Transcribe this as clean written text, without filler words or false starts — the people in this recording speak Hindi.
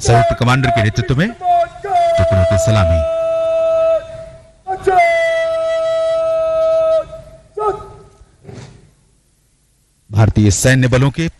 संयुक्त कमांडर के नेतृत्व में टुकड़ों की सलामी। भारतीय सैन्य बलों के